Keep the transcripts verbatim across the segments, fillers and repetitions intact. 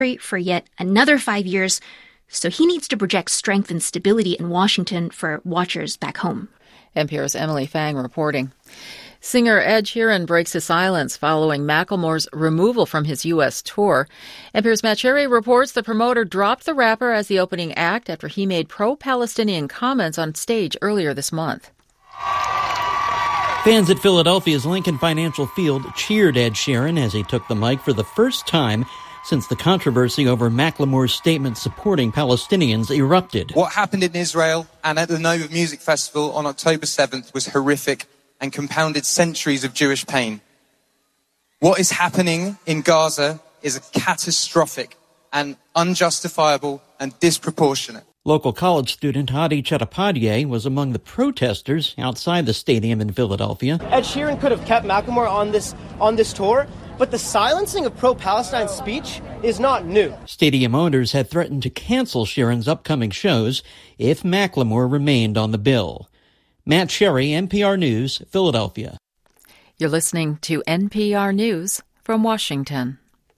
for yet another five years, so he needs to project strength and stability in Washington for watchers back home. N P R's Emily Fang reporting. Singer Ed Sheeran breaks his silence following Macklemore's removal from his U S tour. N P R's Matt Cherry reports the promoter dropped the rapper as the opening act after he made pro-Palestinian comments on stage earlier this month. Fans at Philadelphia's Lincoln Financial Field cheered Ed Sheeran as he took the mic for the first time since the controversy over Macklemore's statement supporting Palestinians erupted. What happened in Israel and at the Nova Music Festival on October seventh was horrific and compounded centuries of Jewish pain. What is happening in Gaza is catastrophic and unjustifiable and disproportionate. Local college student Hadi Chattopadhyay was among the protesters outside the stadium in Philadelphia. Ed Sheeran could have kept Macklemore on this on this tour, but the silencing of pro-Palestine speech is not new. Stadium owners had threatened to cancel Sheeran's upcoming shows if Macklemore remained on the bill. Matt Cherry, N P R News, Philadelphia. You're listening to N P R News from Washington.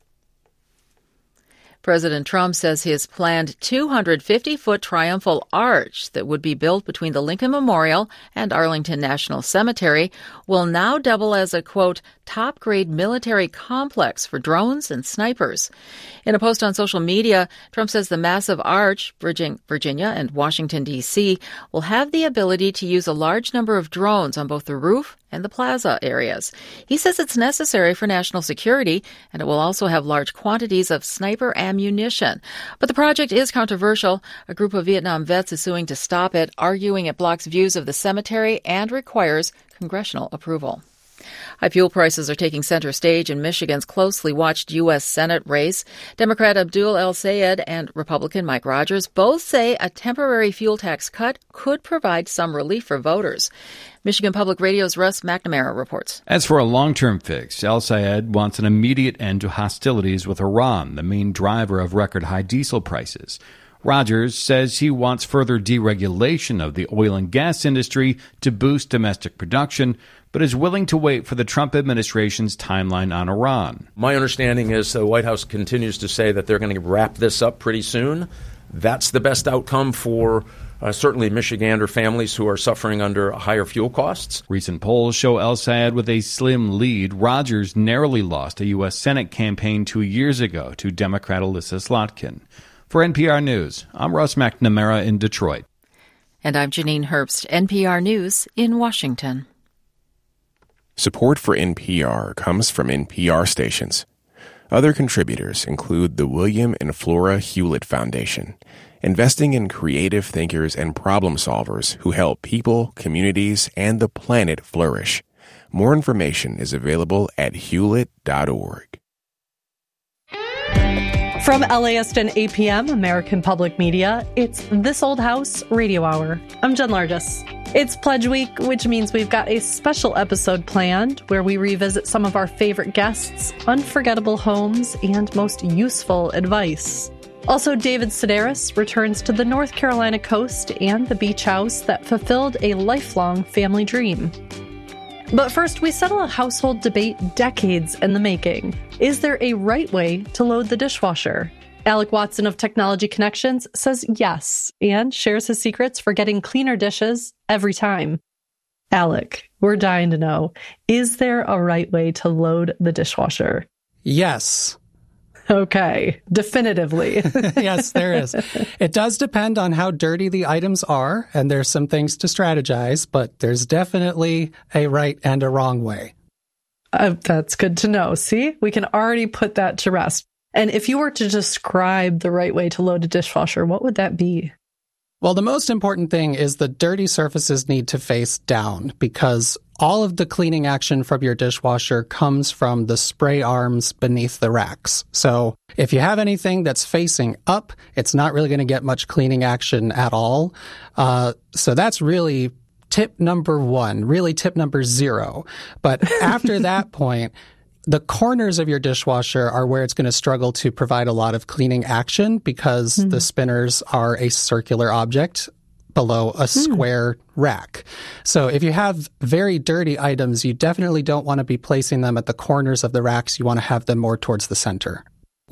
President Trump says his planned two hundred fifty foot triumphal arch that would be built between the Lincoln Memorial and Arlington National Cemetery will now double as a, quote, top-grade military complex for drones and snipers. In a post on social media, Trump says the massive arch, bridging Virginia and Washington, D C, will have the ability to use a large number of drones on both the roof and the plaza areas. He says it's necessary for national security, and it will also have large quantities of sniper ammunition. But the project is controversial. A group of Vietnam vets is suing to stop it, arguing it blocks views of the cemetery and requires congressional approval. High fuel prices are taking center stage in Michigan's closely watched U S Senate race. Democrat Abdul El-Sayed and Republican Mike Rogers both say a temporary fuel tax cut could provide some relief for voters. Michigan Public Radio's Russ McNamara reports. As for a long-term fix, El-Sayed wants an immediate end to hostilities with Iran, the main driver of record-high diesel prices. Rogers says he wants further deregulation of the oil and gas industry to boost domestic production, but is willing to wait for the Trump administration's timeline on Iran. My understanding is the White House continues to say that they're going to wrap this up pretty soon. That's the best outcome for uh, certainly Michigander families who are suffering under higher fuel costs. Recent polls show El-Sayed with a slim lead. Rogers narrowly lost a U S Senate campaign two years ago to Democrat Alyssa Slotkin. For N P R News, I'm Russ McNamara in Detroit. And I'm Janine Herbst, N P R News in Washington. Support for N P R comes from N P R stations. Other contributors include the William and Flora Hewlett Foundation, investing in creative thinkers and problem solvers who help people, communities, and the planet flourish. More information is available at hewlett dot org. From L A S T and A P M, American Public Media, it's This Old House Radio Hour. I'm Jen Largis. It's Pledge Week, which means we've got a special episode planned where we revisit some of our favorite guests, unforgettable homes, and most useful advice. Also, David Sedaris returns to the North Carolina coast and the beach house that fulfilled a lifelong family dream. But first, we settle a household debate decades in the making. Is there a right way to load the dishwasher? Alec Watson of Technology Connections says yes, and shares his secrets for getting cleaner dishes every time. Alec, we're dying to know, is there a right way to load the dishwasher? Yes. Okay, definitively. Yes, there is. It does depend on how dirty the items are, and there's some things to strategize, but there's definitely a right and a wrong way. Uh, that's good to know. See, we can already put that to rest. And if you were to describe the right way to load a dishwasher, what would that be? Well, the most important thing is the dirty surfaces need to face down because all of the cleaning action from your dishwasher comes from the spray arms beneath the racks. So if you have anything that's facing up, it's not really going to get much cleaning action at all. Uh, so that's really tip number one, really tip number zero. But after that point, the corners of your dishwasher are where it's going to struggle to provide a lot of cleaning action because mm. the spinners are a circular object below a square mm. rack. So if you have very dirty items, you definitely don't want to be placing them at the corners of the racks. You want to have them more towards the center.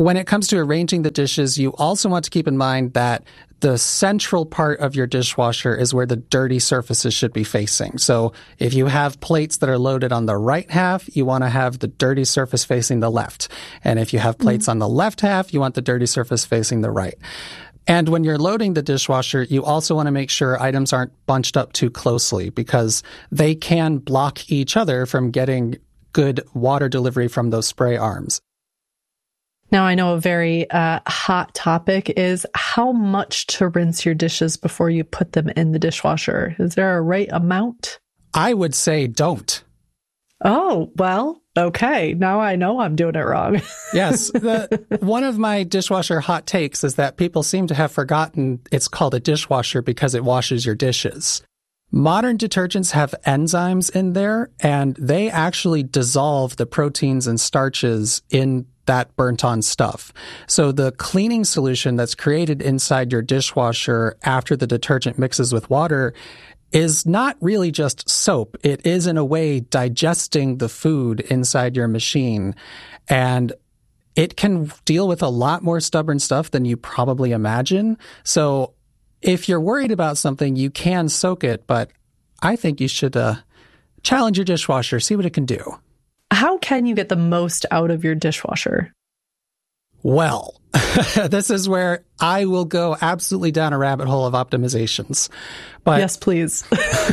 when it comes to arranging the dishes, you also want to keep in mind that the central part of your dishwasher is where the dirty surfaces should be facing. So if you have plates that are loaded on the right half, you want to have the dirty surface facing the left. And if you have plates mm-hmm. on the left half, you want the dirty surface facing the right. And when you're loading the dishwasher, you also want to make sure items aren't bunched up too closely because they can block each other from getting good water delivery from those spray arms. Now, I know a very uh, hot topic is how much to rinse your dishes before you put them in the dishwasher. Is there a right amount? I would say don't. Oh, well, okay. Now I know I'm doing it wrong. Yes. The, one of my dishwasher hot takes is that people seem to have forgotten it's called a dishwasher because it washes your dishes. Modern detergents have enzymes in there, and they actually dissolve the proteins and starches in that burnt-on stuff. So the cleaning solution that's created inside your dishwasher after the detergent mixes with water is not really just soap. It is, in a way, digesting the food inside your machine. And it can deal with a lot more stubborn stuff than you probably imagine. So if you're worried about something, you can soak it, but I think you should uh, challenge your dishwasher, see what it can do. How can you get the most out of your dishwasher? Well, this is where I will go absolutely down a rabbit hole of optimizations. But yes, please.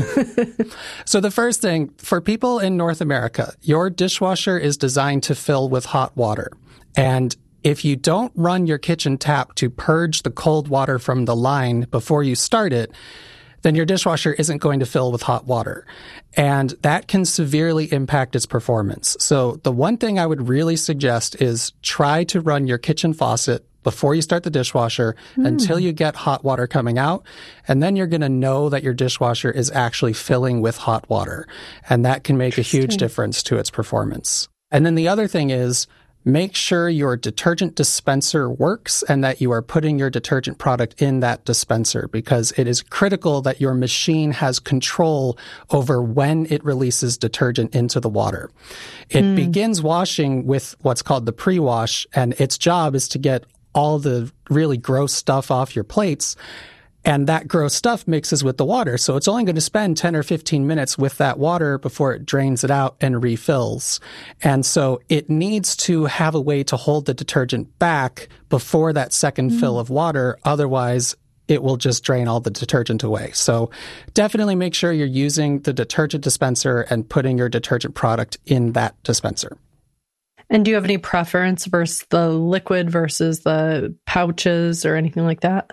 So the first thing, for people in North America, your dishwasher is designed to fill with hot water. And if you don't run your kitchen tap to purge the cold water from the line before you start it, then your dishwasher isn't going to fill with hot water. And that can severely impact its performance. So the one thing I would really suggest is try to run your kitchen faucet before you start the dishwasher mm. until you get hot water coming out. And then you're going to know that your dishwasher is actually filling with hot water. And that can make a huge difference to its performance. And then the other thing is, make sure your detergent dispenser works and that you are putting your detergent product in that dispenser, because it is critical that your machine has control over when it releases detergent into the water. It mm. begins washing with what's called the pre-wash, and its job is to get all the really gross stuff off your plates. And that gross stuff mixes with the water. So it's only going to spend ten or fifteen minutes with that water before it drains it out and refills. And so it needs to have a way to hold the detergent back before that second mm. fill of water. Otherwise, it will just drain all the detergent away. So definitely make sure you're using the detergent dispenser and putting your detergent product in that dispenser. And do you have any preference versus the liquid versus the pouches or anything like that?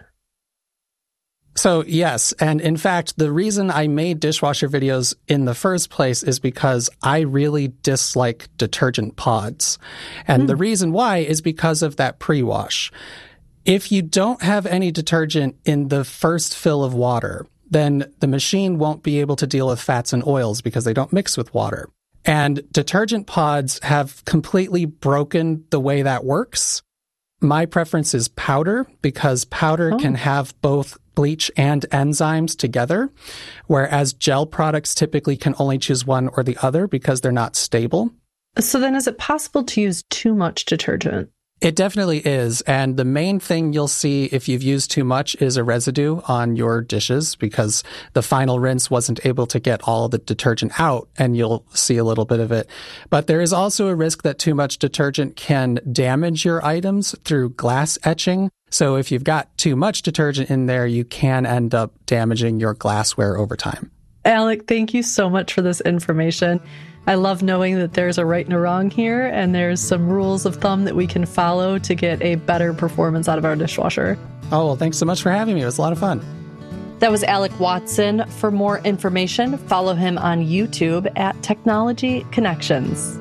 So yes, and in fact, the reason I made dishwasher videos in the first place is because I really dislike detergent pods. And mm. the reason why is because of that pre-wash. If you don't have any detergent in the first fill of water, then the machine won't be able to deal with fats and oils because they don't mix with water. And detergent pods have completely broken the way that works. My preference is powder, because powder oh. can have both bleach and enzymes together, whereas gel products typically can only choose one or the other because they're not stable. So then is it possible to use too much detergent? It definitely is. And the main thing you'll see if you've used too much is a residue on your dishes, because the final rinse wasn't able to get all the detergent out, and you'll see a little bit of it. But there is also a risk that too much detergent can damage your items through glass etching. So if you've got too much detergent in there, you can end up damaging your glassware over time. Alec, thank you so much for this information. I love knowing that there's a right and a wrong here, and there's some rules of thumb that we can follow to get a better performance out of our dishwasher. Oh, well, thanks so much for having me. It was a lot of fun. That was Alec Watson. For more information, follow him on YouTube at Technology Connections.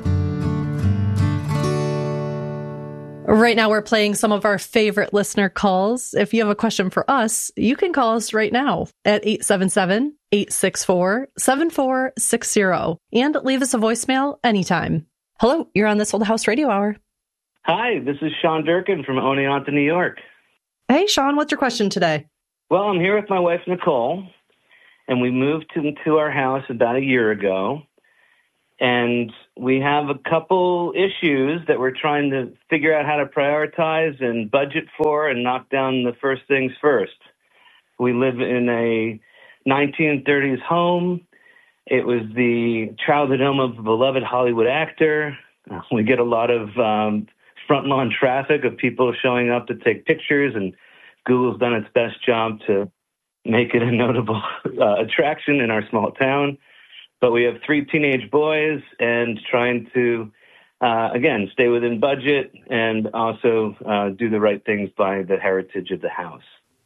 Right now, we're playing some of our favorite listener calls. If you have a question for us, you can call us right now at eight seven seven, eight six four, seven four six zero and leave us a voicemail anytime. Hello, you're on This Old House Radio Hour. Hi, this is Sean Durkin from Oneonta, New York. Hey, Sean, what's your question today? Well, I'm here with my wife, Nicole, and we moved into our house about a year ago. And we have a couple issues that we're trying to figure out how to prioritize and budget for and knock down the first things first. We live in a nineteen thirties home. It was the childhood home of a beloved Hollywood actor. We get a lot of um, front lawn traffic of people showing up to take pictures, and Google's done its best job to make it a notable uh, attraction in our small town. But we have three teenage boys and trying to, uh, again, stay within budget and also uh, do the right things by the heritage of the house.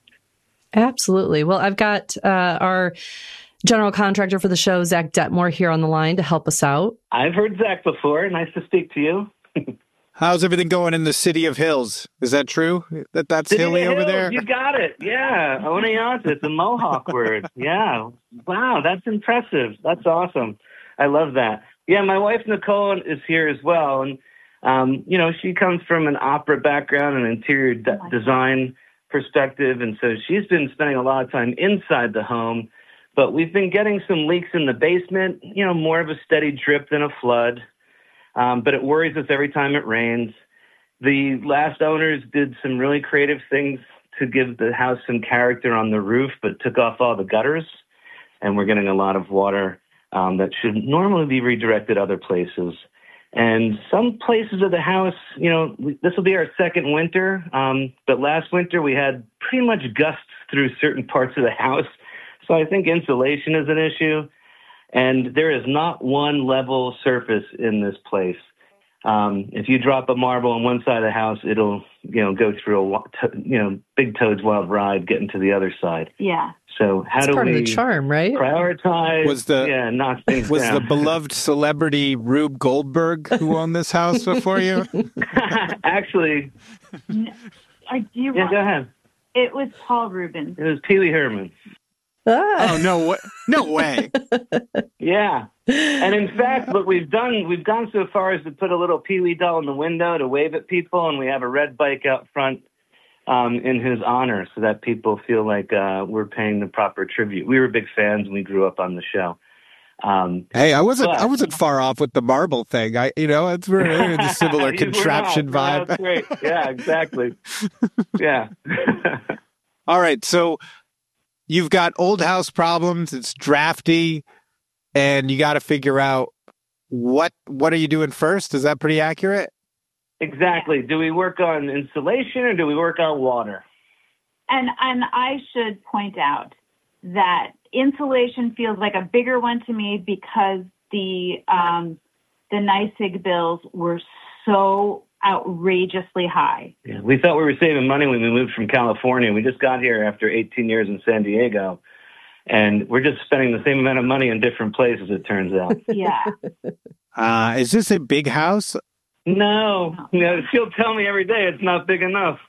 Absolutely. Well, I've got uh, our general contractor for the show, Zach Detmore, here on the line to help us out. I've heard Zach before. Nice to speak to you. How's everything going in the City of Hills? Is that true? That that's City hilly over Hills, there? You got it. Yeah. Oneonta. It's a Mohawk word. Yeah. Wow. That's impressive. That's awesome. I love that. Yeah. My wife, Nicole, is here as well. And, um, you know, she comes from an opera background and interior de- design perspective. And so she's been spending a lot of time inside the home. But we've been getting some leaks in the basement, you know, more of a steady drip than a flood. Um, but it worries us every time it rains. The last owners did some really creative things to give the house some character on the roof, but took off all the gutters. And we're getting a lot of water um, that should normally be redirected other places. And some places of the house, you know, we, this will be our second winter. Um, but last winter we had pretty much gusts through certain parts of the house. So I think insulation is an issue. And there is not one level surface in this place. Um, if you drop a marble on one side of the house, it'll, you know, go through a, you know, Big Toad's Wild Ride, getting to the other side. Yeah. So how It's do part we of the charm, right? prioritize? Was the yeah, knock things was down. the beloved celebrity Rube Goldberg who owned this house before you? Actually, I do you yeah, want, go ahead. It was Paul Rubens. It was Pee Wee Herman. Ah. Oh no! What? No way! Yeah, and in fact, what we've done, we've gone so far as to put a little Pee Wee doll in the window to wave at people, and we have a red bike out front um, in his honor, so that people feel like uh, we're paying the proper tribute. We were big fans, and we grew up on the show. Um, Hey, I wasn't. but- I wasn't far off with the marble thing. I, you know, it's very it's a similar You were contraption not. No, vibe. that's great. Yeah, exactly. Yeah. All right, so you've got old house problems. It's drafty, and you got to figure out what what are you doing first. Is that pretty accurate? Exactly. Do we work on insulation or do we work on water? And and I should point out that insulation feels like a bigger one to me because the um, the NYSEG bills were so outrageously high. Yeah, we thought we were saving money when we moved from California. We just got here after eighteen years in San Diego, and we're just spending the same amount of money in different places, it turns out. Yeah. Uh, is this a big house? No, no, she'll tell me every day it's not big enough.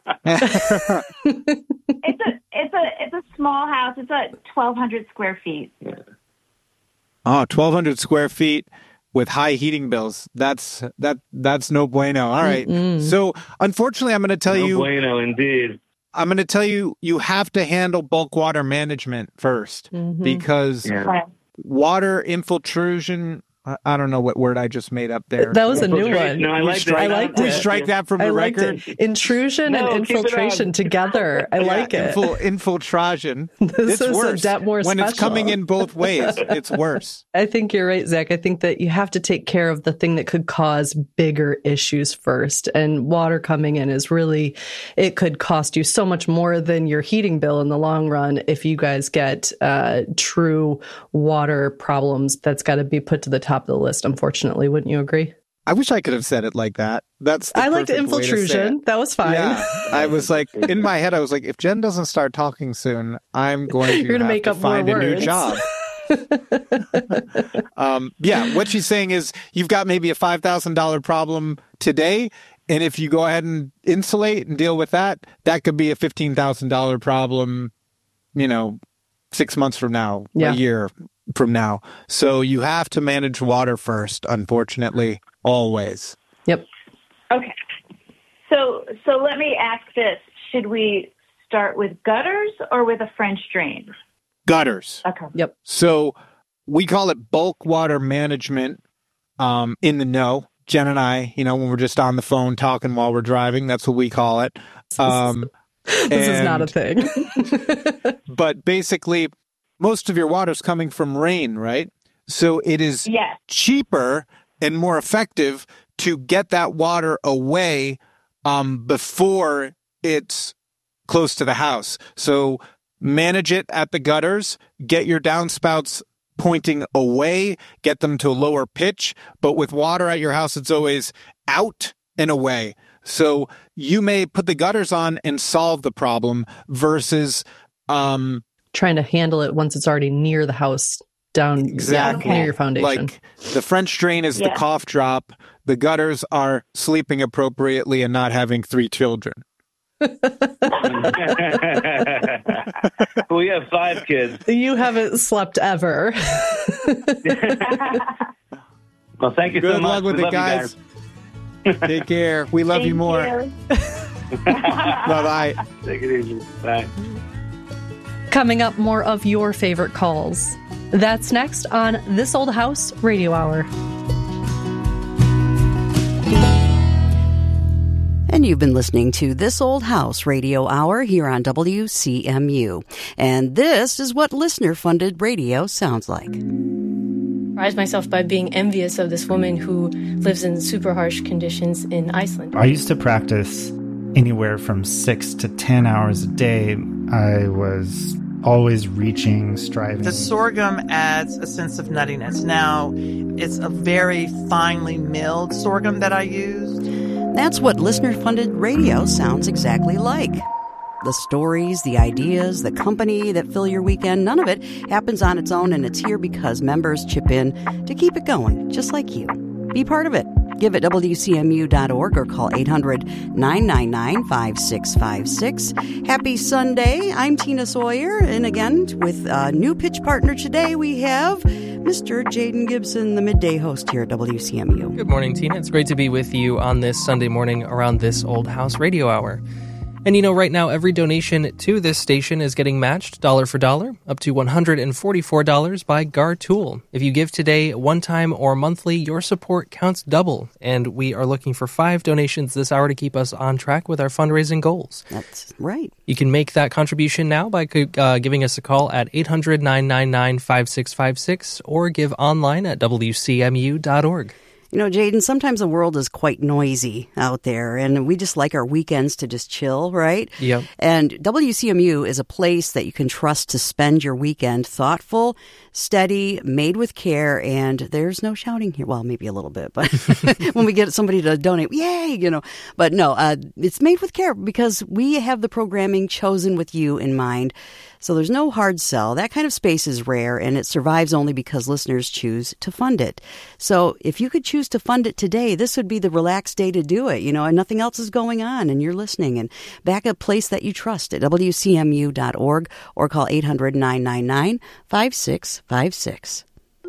It's a it's a it's a small house. It's a twelve hundred square feet. Yeah. Oh, twelve hundred square feet with high heating bills. That's that. That's no bueno. All right. Mm-mm. So, unfortunately, I'm going to tell No you. bueno, indeed. I'm going to tell you. You have to handle bulk water management first Mhm. because Yeah. water infiltration. I- I don't know what word I just made up there. That was a new Infiltration. one. No, I We liked it. strike, I liked we it. strike that from the I liked record. it. Intrusion No, and keep it infiltration on. together. I like Yeah, it. infil- infiltration. This it's is worse a Detmore when it's special. coming in both ways. It's worse. I think you're right, Zach. I think that you have to take care of the thing that could cause bigger issues first. And water coming in is really, it could cost you so much more than your heating bill in the long run if you guys get uh, true water problems. That's got to be put to the top of the list, unfortunately. Wouldn't you agree? I wish I could have said it like that. That's the I liked perfect way to say infiltration. it. That was fine. Yeah, I was like, in my head, I was like, if Jen doesn't start talking soon, I'm going to You're gonna have make to up more find a new words. job. um, yeah, what she's saying is you've got maybe a five thousand dollars problem today, and if you go ahead and insulate and deal with that, that could be a fifteen thousand dollars problem, you know, six months from now, Yeah. a year from now. So you have to manage water first, unfortunately, always. Yep. Okay. So so let me ask this. Should we start with gutters or with a French drain? Gutters. Okay. Yep. So we call it bulk water management um, in the know. Jen and I, you know, when we're just on the phone talking while we're driving, that's what we call it. Um, this is not a thing. But basically, most of your water's coming from rain, right? So it is yes. cheaper and more effective to get that water away um, before it's close to the house. So manage it at the gutters, get your downspouts pointing away, get them to a lower pitch. But with water at your house, it's always out and away. So you may put the gutters on and solve the problem versus um, trying to handle it once it's already near the house, down exactly near your foundation. Like the French drain is yeah. the cough drop. The gutters are sleeping appropriately and not having three children. We have five kids. You haven't slept ever. Well, thank you Good so much. luck with we it, love guys. You guys. Take care. We love Thank you more. you. Bye-bye. Take it easy. Bye. Coming up, more of your favorite calls. That's next on This Old House Radio Hour. And you've been listening to This Old House Radio Hour here on W C M U. And this is what listener-funded radio sounds like. I surprised myself by being envious of this woman who lives in super harsh conditions in Iceland. I used to practice anywhere from six to ten hours a day. I was always reaching, striving. The sorghum adds a sense of nuttiness. Now, it's a very finely milled sorghum that I use. That's what listener-funded radio sounds exactly like. The stories, the ideas, the company that fill your weekend, none of it happens on its own, and it's here because members chip in to keep it going, just like you. Be part of it. Give at W C M U dot org or call eight hundred, nine nine nine, five six five six. Happy Sunday. I'm Tina Sawyer, and again, with a new pitch partner today, we have Mister Jaden Gibson, the midday host here at W C M U. Good morning, Tina. It's great to be with you on this Sunday morning around This Old House Radio Hour. And you know, right now, every donation to this station is getting matched dollar for dollar, up to one hundred forty-four dollars by Gartool. If you give today, one time or monthly, your support counts double. And we are looking for five donations this hour to keep us on track with our fundraising goals. That's right. You can make that contribution now by uh, giving us a call at eight hundred, nine nine nine, five six five six or give online at W C M U dot org. You know, Jaden, sometimes the world is quite noisy out there, and we just like our weekends to just chill, right? Yep. And W C M U is a place that you can trust to spend your weekend thoughtful, steady, made with care, and there's no shouting here. Well, maybe a little bit, but when we get somebody to donate, yay, you know. But no, uh, it's made with care because we have the programming chosen with you in mind. So there's no hard sell. That kind of space is rare, and it survives only because listeners choose to fund it. So if you could choose to fund it today, this would be the relaxed day to do it, you know, and nothing else is going on, and you're listening. And back a place that you trust at W C M U dot org or call eight hundred, nine nine nine, five six five six.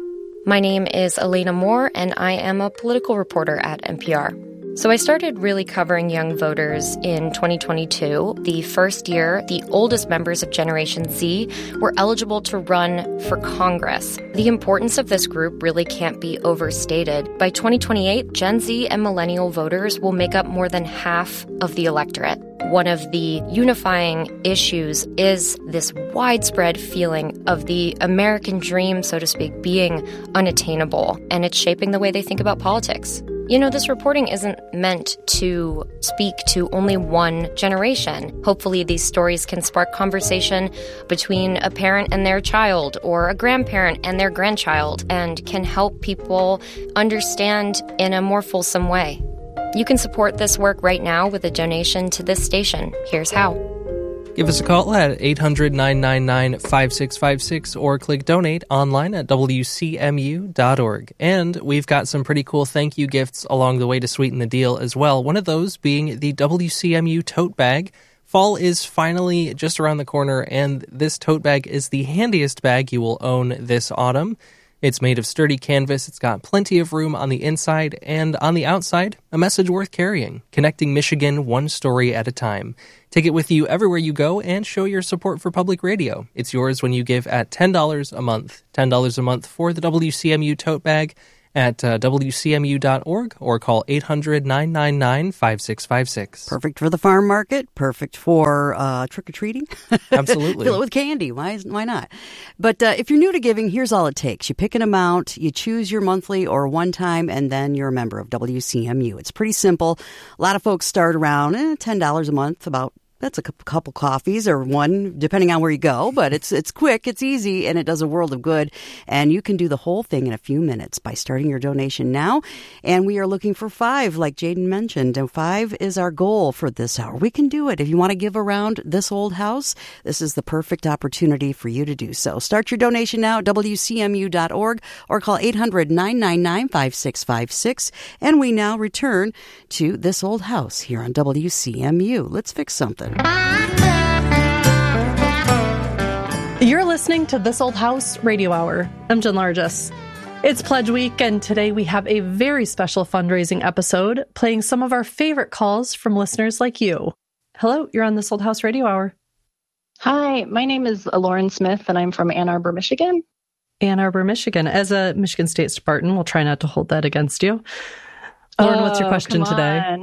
My name is Elena Moore, and I am a political reporter at N P R. So I started really covering young voters in twenty twenty-two, the first year the oldest members of Generation Z were eligible to run for Congress. The importance of this group really can't be overstated. By twenty twenty-eight, Gen Z and millennial voters will make up more than half of the electorate. One of the unifying issues is this widespread feeling of the American dream, so to speak, being unattainable, and it's shaping the way they think about politics. You know, this reporting isn't meant to speak to only one generation. Hopefully, these stories can spark conversation between a parent and their child or a grandparent and their grandchild and can help people understand in a more fulsome way. You can support this work right now with a donation to this station. Here's how. Give us a call at eight hundred, nine nine nine, five six five six or click donate online at W C M U dot org. And we've got some pretty cool thank you gifts along the way to sweeten the deal as well. One of those being the W C M U tote bag. Fall is finally just around the corner, and this tote bag is the handiest bag you will own this autumn. It's made of sturdy canvas, it's got plenty of room on the inside, and on the outside, a message worth carrying, connecting Michigan one story at a time. Take it with you everywhere you go and show your support for public radio. It's yours when you give at ten dollars a month. ten dollars a month for the W C M U tote bag, at uh, W C M U dot org or call eight hundred, nine nine nine, five six five six. Perfect for the farm market, perfect for uh, trick-or-treating. Absolutely. Fill it with candy. Why, why not? But uh, if you're new to giving, here's all it takes. You pick an amount, you choose your monthly or one time, and then you're a member of W C M U. It's pretty simple. A lot of folks start around eh, ten dollars a month, about that's a couple coffees or one, depending on where you go. But it's it's quick, it's easy, and it does a world of good. And you can do the whole thing in a few minutes by starting your donation now. And we are looking for five, like Jaden mentioned. And five is our goal for this hour. We can do it. If you want to give around this old house, this is the perfect opportunity for you to do so. Start your donation now at W C M U dot org or call eight hundred, nine nine nine, five six five six. And we now return to This Old House here on W C M U. Let's fix something. You're listening to This Old House Radio Hour. I'm Jen Largess. It's Pledge Week, and today we have a very special fundraising episode playing some of our favorite calls from listeners like you. Hello, you're on This Old House Radio Hour. Hi, my name is Lauren Smith, and I'm from Ann Arbor, Michigan. Ann Arbor, Michigan. As a Michigan State Spartan, we'll try not to hold that against you. Lauren, oh, what's your question today?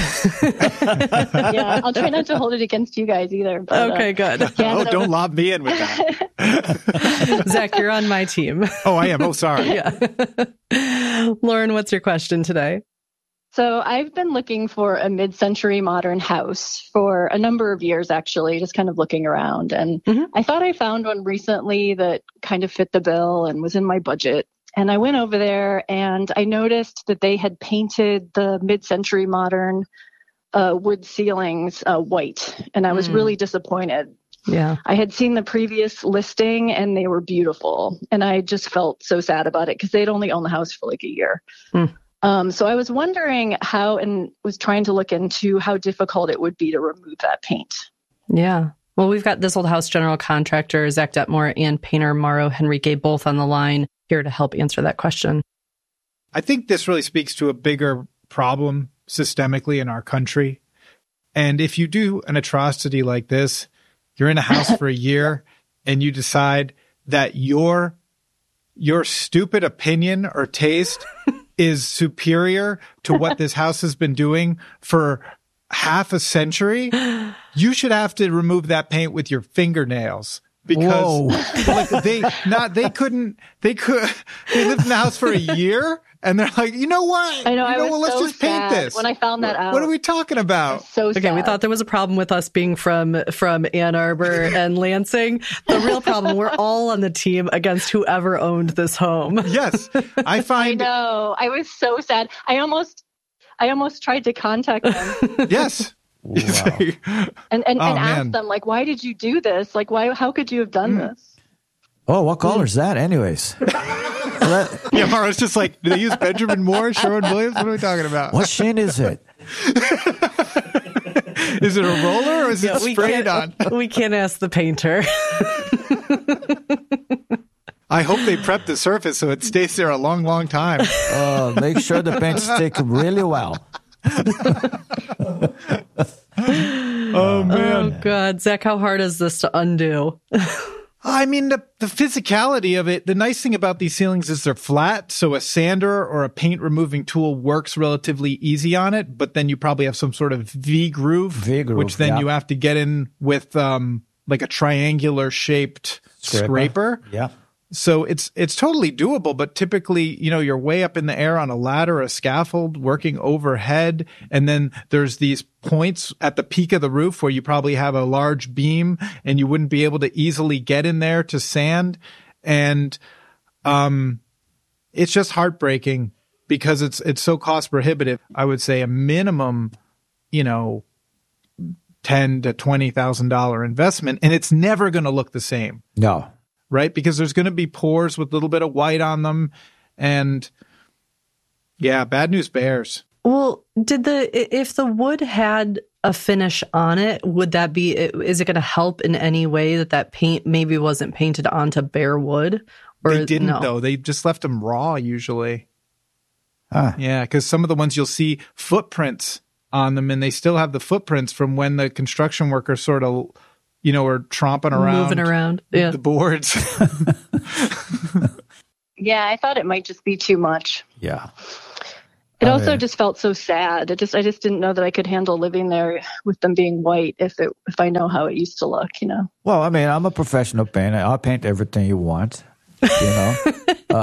Yeah, I'll try not to hold it against you guys either. But, okay, uh, good. Oh, don't lob me in with that. Zach, you're on my team. Oh, I am. Oh, sorry. Yeah. Lauren, what's your question today? So I've been looking for a mid-century modern house for a number of years, actually, just kind of looking around. And mm-hmm. I thought I found one recently that kind of fit the bill and was in my budget. And I went over there and I noticed that they had painted the mid-century modern uh, wood ceilings uh, white. And I was mm. really disappointed. Yeah. I had seen the previous listing and they were beautiful. And I just felt so sad about it because they'd only owned the house for like a year. Mm. Um, so I was wondering how, and was trying to look into how difficult it would be to remove that paint. Yeah. Well, we've got This Old House general contractor Zach Detmore and painter Mauro Henrique both on the line here to help answer that question. I think this really speaks to a bigger problem systemically in our country. And if you do an atrocity like this, you're in a house for a year and you decide that your your stupid opinion or taste is superior to what this house has been doing for half a century, you should have to remove that paint with your fingernails. Because like they not they couldn't they could they lived in the house for a year and they're like, you know what? I know. You I know was what? Let's so just paint sad this. when I found that out. What are we talking about? So okay, sad. we thought there was a problem with us being from from Ann Arbor and Lansing. The real problem, we're all on the team against whoever owned this home. Yes, I find. I know. I was so sad. I almost I almost tried to contact them. Yes. Wow. and and, oh, and ask them, like, why did you do this? Like, why? How could you have done mm. this? Oh, what color is that, anyways? that... Yeah, Mara's just like, do they use Benjamin Moore, Sherwin-Williams? What are we talking about? What sheen is it? Is it a roller or is yeah, it sprayed on? We can't ask the painter. I hope they prep the surface so it stays there a long, long time. Oh, uh, make sure the paint stick really well. Oh, man. Oh, God. Zach, how hard is this to undo? I mean, the, the physicality of it, the nice thing about these ceilings is they're flat, so a sander or a paint removing tool works relatively easy on it, but then you probably have some sort of V-groove, V-groove which then yeah. you have to get in with um, like a triangular shaped scraper. scraper. Yeah. So it's it's totally doable, but typically, you know, you're way up in the air on a ladder, a scaffold, working overhead, and then there's these points at the peak of the roof where you probably have a large beam and you wouldn't be able to easily get in there to sand. And um it's just heartbreaking because it's it's so cost prohibitive. I would say a minimum, you know, ten to twenty thousand dollar investment, and it's never going to look the same. No. Right? Because there's going to be pores with a little bit of white on them. And yeah, bad news bears. Well, did the, if the wood had a finish on it, would that be, is it going to help in any way that that paint maybe wasn't painted onto bare wood? Or they didn't no? though. They just left them raw usually. Huh. Yeah. Cause some of the ones you'll see footprints on them and they still have the footprints from when the construction workers sort of, you know, are tromping around. Moving around. Yeah. The boards. Yeah, I thought it might just be too much. Yeah. It I also mean- just felt so sad. It just I just didn't know that I could handle living there with them being white if it if I know how it used to look, you know. Well, I mean, I'm a professional painter. I'll paint everything you want. You know, uh,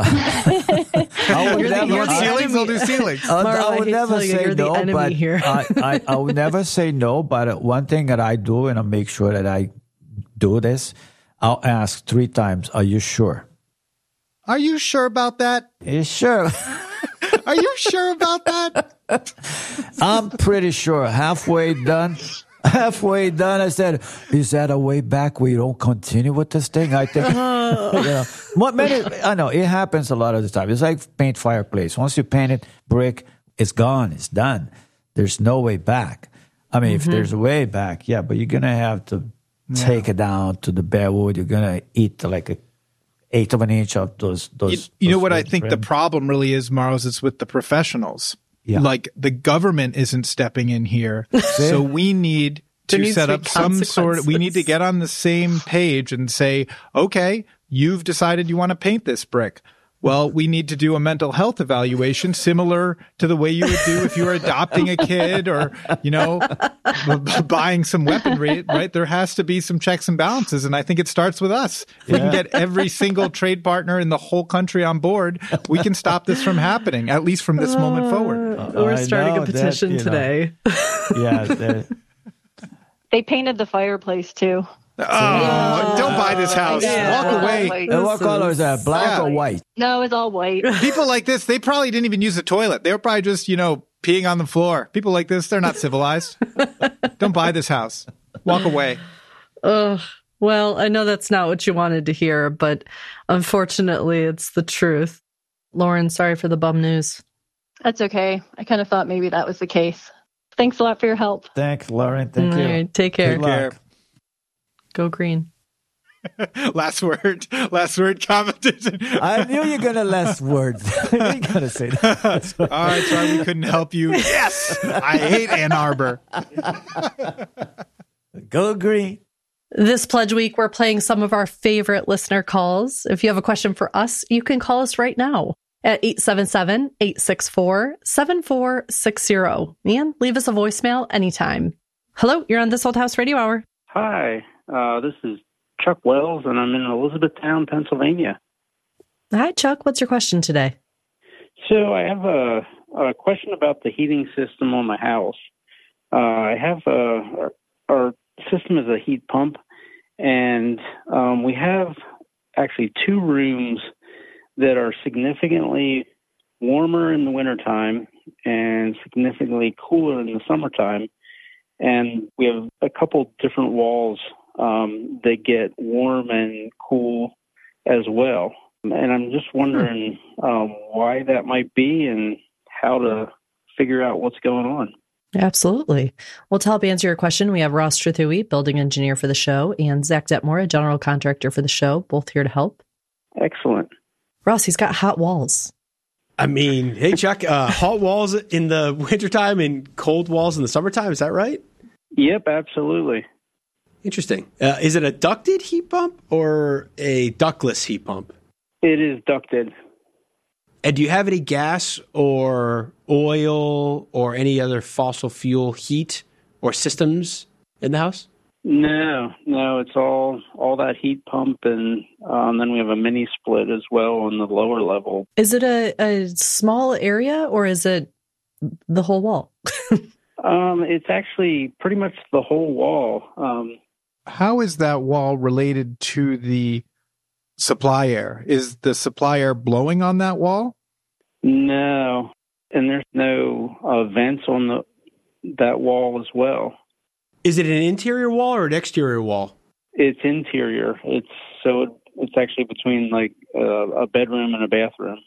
I would You're the- never. you're the I- ceilings, I'll do ceilings. I, Marla, I I would hate to never tell you, say you're the no, enemy but here. I, I, I would never say no. But uh, one thing that I do, and I make sure that I do this, I'll ask three times, "Are you sure? Are you sure about that? Are you sure? Are you sure about that?" I'm pretty sure. Halfway done. Halfway done, I said, "Is that a way back where you don't continue with this thing?" I think, you know, what many, I know it happens a lot of the time. It's like paint fireplace. Once you paint it brick, it's gone. It's done. There's no way back. I mean, Mm-hmm. if there's a way back, yeah, but you're gonna have to take it down to the bare wood. You're gonna eat like a eighth of an inch of those. You, those. you know those what I wood think the trim. problem really is, Marls, is with the professionals. Yeah. Like the government isn't stepping in here. So we need There to needs set to be up some sort of, we need to consequences. get on the same page and say, okay, you've decided you want to paint this brick. Well, we need to do a mental health evaluation similar to the way you would do if you were adopting a kid or, you know, b- b- buying some weaponry, right? There has to be some checks and balances. And I think it starts with us. If we can Yeah. get every single trade partner in the whole country on board, we can stop this from happening, at least from this moment forward. Uh, We're I starting know a that, petition you know. today. Yeah. that- They painted the fireplace too. Oh, don't buy this house. Yeah. Walk away. Wait. And what color is that? Black Yeah. or white? No, it's all white. People like this, they probably didn't even use the toilet. They were probably just, you know, peeing on the floor. People like this, they're not civilized. Don't buy this house. Walk away. Ugh. Well, I know that's not what you wanted to hear, but unfortunately, it's the truth. Lauren, sorry for the bum news. That's okay. I kind of thought maybe that was the case. Thanks a lot for your help. Thanks, Lauren. Thank All you. right, take care. Good luck. Go green. Last word. Last word competition. I knew you were gonna last words. you gotta say that. All right, sorry we couldn't help you. Yes, I hate Ann Arbor. Go green. This Pledge Week, we're playing some of our favorite listener calls. If you have a question for us, you can call us right now at eight seven seven, eight six four, seven four six zero. And leave us a voicemail anytime. Hello, you're on This Old House Radio Hour. Hi, uh, this is Chuck Wells, and I'm in Elizabethtown, Pennsylvania. Hi, Chuck. What's your question today? So I have a, a question about the heating system on my house. Uh, I have a, our, our system is a heat pump, and um, we have actually two rooms that are significantly warmer in the wintertime and significantly cooler in the summertime. And we have a couple different walls um, that get warm and cool as well. And I'm just wondering um, why that might be and how to figure out what's going on. Absolutely. Well, to help answer your question, we have Ross Trethewey, building engineer for the show, and Zach Detmore, a general contractor for the show, both here to help. Excellent. Ross, he's got hot walls. I mean, hey, Chuck, uh, hot walls in the wintertime and cold walls in the summertime. Is that right? Yep, absolutely. Interesting. Uh, is it a ducted heat pump or a ductless heat pump? It is ducted. And do you have any gas or oil or any other fossil fuel heat or systems in the house? No, no, it's all all that heat pump, and um, then we have a mini split as well on the lower level. Is it a, a small area or is it the whole wall? Um, it's actually pretty much the whole wall. Um, How is that wall related to the supply air? Is the supply air blowing on that wall? no, and there's no uh, vents on the that wall as well. Is it an interior wall or an exterior wall? It's interior. It's so it, it's actually between like uh, a bedroom and a bathroom.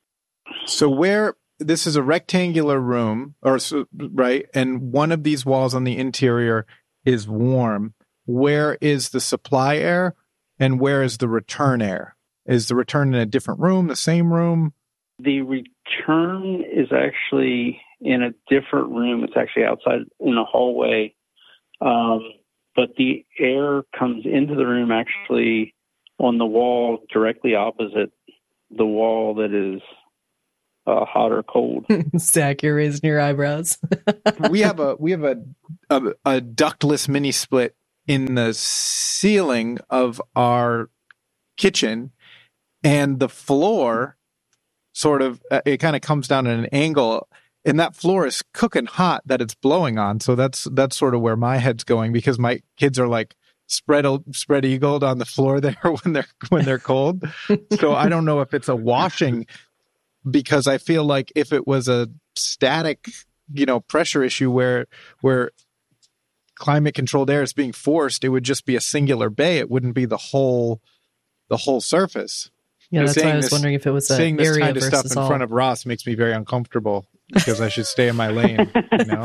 So where this is a rectangular room, or so- right, and one of these walls on the interior is warm. Where is the supply air, and where is the return air? Is the return in a different room, the same room? The return is actually in a different room. It's actually outside in a hallway. Um, but the air comes into the room actually on the wall directly opposite the wall that is uh, hot or cold. Zach, you're raising your eyebrows. we have a we have a, a a ductless mini split in the ceiling of our kitchen, and the floor sort of uh, it kind of comes down at an angle, and that floor is cooking hot that it's blowing on. So that's that's sort of where my head's going, because my kids are like spread spread eagled on the floor there when they're when they're cold. So I don't know if it's a washing, because I feel like if it was a static, you know, pressure issue where where climate controlled air is being forced, it would just be a singular bay. It wouldn't be the whole the whole surface. Yeah, that's why I was this, wondering if it was a saying this area kind of stuff in all. front of Ross makes me very uncomfortable, because I should stay in my lane. You know.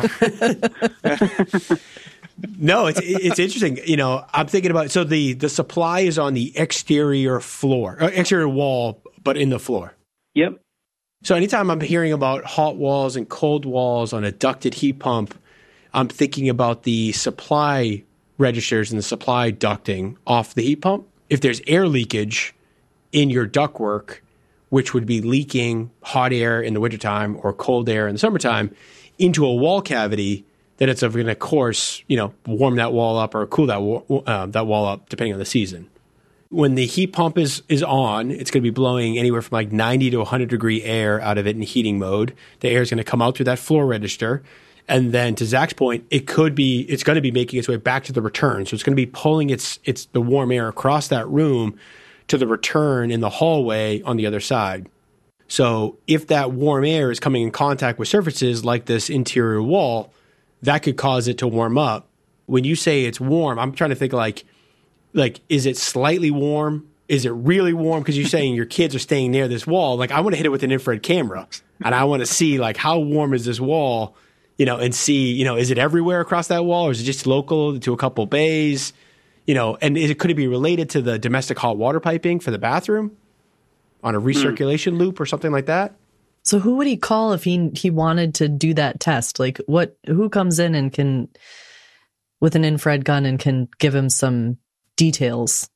No, it's it's interesting. You know, I'm thinking about, so the the supply is on the exterior floor, uh, exterior wall, but in the floor. Yep. So anytime I'm hearing about hot walls and cold walls on a ducted heat pump, I'm thinking about the supply registers and the supply ducting off the heat pump. If there's air leakage in your ductwork, which would be leaking hot air in the wintertime or cold air in the summertime into a wall cavity, then it's going to course, you know, warm that wall up or cool that wa- uh, that wall up depending on the season. When the heat pump is is on, it's going to be blowing anywhere from like ninety to one hundred degree air out of it in heating mode. The air is going to come out through that floor register. And then to Zach's point, it could be, it's going to be making its way back to the return. So it's going to be pulling its its the warm air across that room to the return in the hallway on the other side. So if that warm air is coming in contact with surfaces like this interior wall, that could cause it to warm up. When you say it's warm, I'm trying to think like, like, is it slightly warm? Is it really warm? Because you're saying your kids are staying near this wall. Like, I want to hit it with an infrared camera, and I want to see, like, how warm is this wall, you know, and see, you know, is it everywhere across that wall, or is it just local to a couple bays? You know, and is it, could it be related to the domestic hot water piping for the bathroom on a recirculation mm. loop or something like that? So who would he call if he he wanted to do that test? Like, what? Who comes in and can, with an infrared gun, and can give him some details?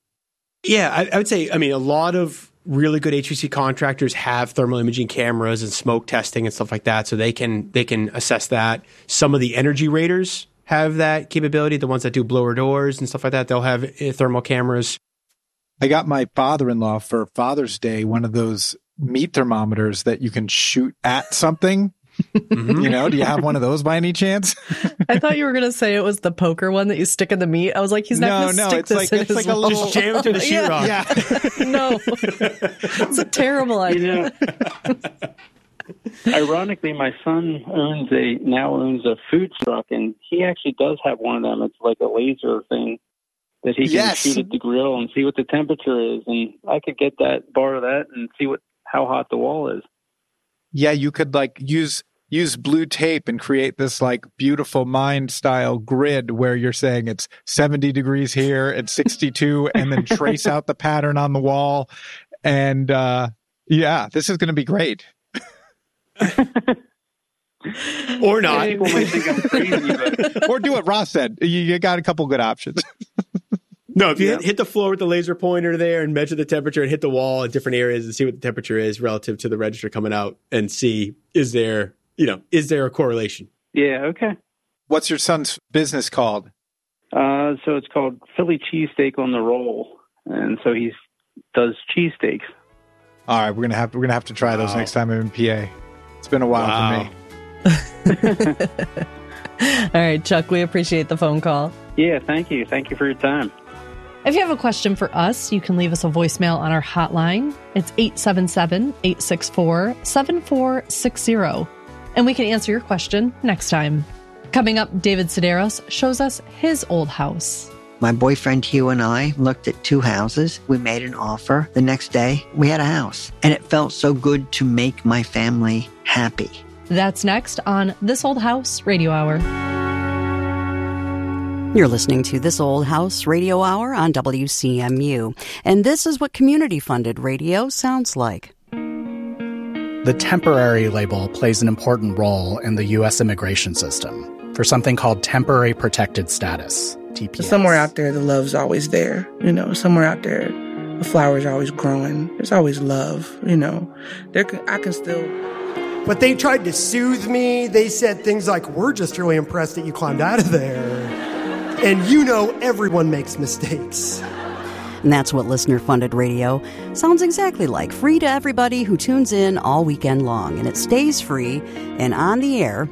Yeah, I, I would say, I mean, a lot of really good H V A C contractors have thermal imaging cameras and smoke testing and stuff like that, so they can they can assess that. Some of the energy raters have that capability. The ones that do blower doors and stuff like that, they'll have thermal cameras. I got my father-in-law for Father's Day one of those meat thermometers that you can shoot at something. Mm-hmm. You know, do you have one of those by any chance? I thought you were going to say it was the poker one that you stick in the meat. I was like, he's not no, going to no, stick it's this like, in it's his like a wall. little Just jam it to the sheetrock. Yeah. No, it's a terrible idea. You know, ironically, my son owns a now owns a food truck, and he actually does have one of them. It's like a laser thing that he can yes. shoot at the grill and see what the temperature is. And I could get that, borrow that, and see what how hot the wall is. Yeah, you could like use use blue tape and create this like beautiful mind style grid where you're saying it's seventy degrees here and sixty-two, and then trace out the pattern on the wall. And uh, yeah, this is going to be great. Or not. People might think I'm crazy, but... Or do what Ross said. You, you got a couple good options. No, if you Yeah. hit, hit the floor with the laser pointer there and measure the temperature and hit the wall at different areas and see what the temperature is relative to the register coming out, and see, is there, you know, is there a correlation? Yeah, okay. What's your son's business called? Uh, so it's called Philly Cheesesteak on the Roll, and so he does cheesesteaks. All right, we're gonna have we're gonna have to try those Wow. next time I'm in P A. It's been a while Wow. for me. All right, Chuck, we appreciate the phone call. Yeah, thank you. Thank you for your time. If you have a question for us, you can leave us a voicemail on our hotline. It's eight seven seven, eight six four, seven four six zero. And we can answer your question next time. Coming up, David Sedaros shows us his old house. My boyfriend Hugh and I looked at two houses. We made an offer. The next day, we had a house. And it felt so good to make my family happy. That's next on This Old House Radio Hour. You're listening to This Old House Radio Hour on W C M U. And this is what community-funded radio sounds like. The temporary label plays an important role in the U S immigration system for something called Temporary Protected Status, T P S. Somewhere out there, the love's always there. You know, somewhere out there, The flowers are always growing. There's always love, you know. There can, I can still... But they tried to soothe me. They said things like, we're just really impressed that you climbed out of there. And you know everyone makes mistakes. And that's what listener-funded radio sounds exactly like. Free to everybody who tunes in all weekend long. And it stays free and on the air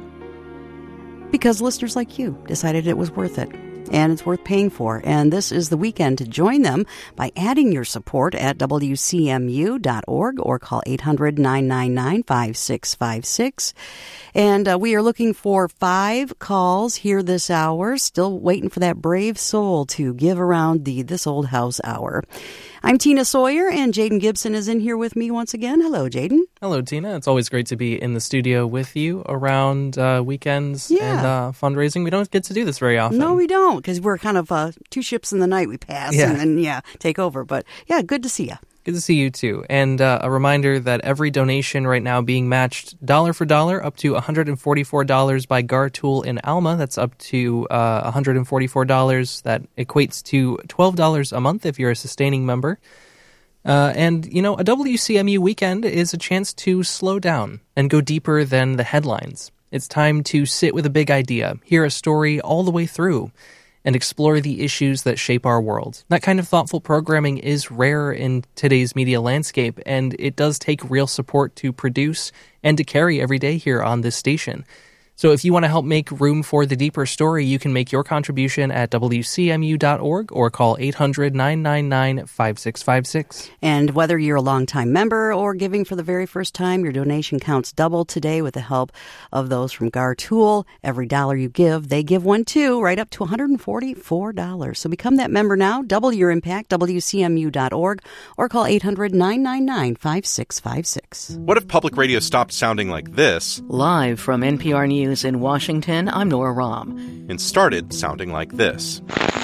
because listeners like you decided it was worth it. And it's worth paying for. And this is the weekend to join them by adding your support at W C M U dot org or call eight hundred, nine nine nine, five six five six. And uh, we are looking for five calls here this hour. Still waiting for that brave soul to give around the This Old House Hour. I'm Tina Sawyer, and Jaden Gibson is in here with me once again. Hello, Jaden. Hello, Tina. It's always great to be in the studio with you around uh, weekends Yeah. and uh, fundraising. We don't get to do this very often. No, we don't, because we're kind of uh, two ships in the night. We pass Yeah. and then, yeah, take over. But, yeah, good to see you. Good to see you, too. And uh, a reminder that every donation right now being matched dollar for dollar up to one hundred forty-four dollars by Gar Tool in Alma. That's up to uh, one hundred forty-four dollars. That equates to twelve dollars a month if you're a sustaining member. Uh, and, you know, a W C M U weekend is a chance to slow down and go deeper than the headlines. It's time to sit with a big idea, hear a story all the way through, and explore the issues that shape our world. That kind of thoughtful programming is rare in today's media landscape, and it does take real support to produce and to carry every day here on this station. So if you want to help make room for the deeper story, you can make your contribution at W C M U dot org or call eight hundred, nine nine nine, five six five six. And whether you're a longtime member or giving for the very first time, your donation counts double today with the help of those from Gar Tool. Every dollar you give, they give one too, right up to one hundred forty-four dollars. So become that member now, double your impact, W C M U dot org, or call eight hundred, nine nine nine, five six five six. What if public radio stopped sounding like this? Live from N P R News in Washington, I'm Nora Rahm. And started sounding like this.